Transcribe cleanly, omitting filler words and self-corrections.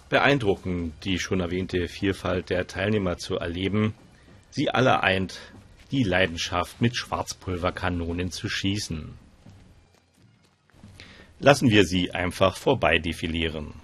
Beeindruckend, die schon erwähnte Vielfalt der Teilnehmer zu erleben. Sie alle eint die Leidenschaft, mit Schwarzpulverkanonen zu schießen. Lassen wir sie einfach vorbei defilieren.